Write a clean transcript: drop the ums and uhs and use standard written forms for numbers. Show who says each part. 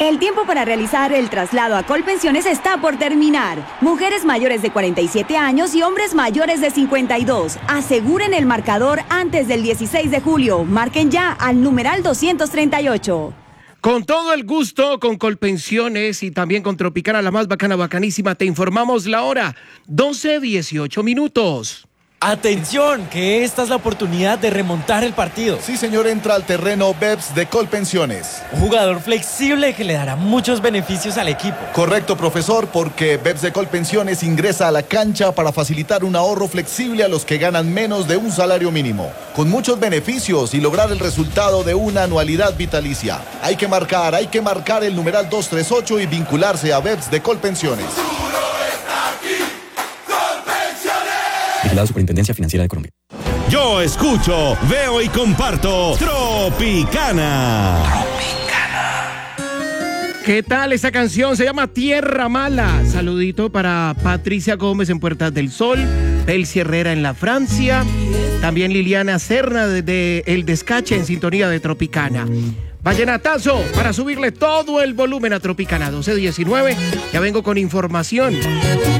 Speaker 1: El tiempo para realizar el traslado a Colpensiones está por terminar. Mujeres mayores de 47 años y hombres mayores de 52. Aseguren el marcador antes del 16 de julio. Marquen ya al numeral 238.
Speaker 2: Con todo el gusto, con Colpensiones y también con Tropicana, la más bacana, bacanísima, te informamos la hora, 12:18.
Speaker 3: ¡Atención! Que esta es la oportunidad de remontar el partido.
Speaker 4: Sí, señor, entra al terreno BEPS de Colpensiones.
Speaker 3: Un jugador flexible que le dará muchos beneficios al equipo.
Speaker 4: Correcto, profesor, porque BEPS de Colpensiones ingresa a la cancha para facilitar un ahorro flexible a los que ganan menos de un salario mínimo, con muchos beneficios y lograr el resultado de una anualidad vitalicia. Hay que marcar el numeral 238 y vincularse a BEPS de Colpensiones.
Speaker 5: La Superintendencia Financiera de Colombia.
Speaker 6: Yo escucho, veo y comparto Tropicana.
Speaker 2: ¿Qué tal esa canción? Se llama Tierra Mala. Saludito para Patricia Gómez en Puertas del Sol, Pelsi Herrera en la Francia, también Liliana Serna de El Descache en sintonía de Tropicana. Vallenatazo para subirle todo el volumen a Tropicana 12:19. Ya vengo con información.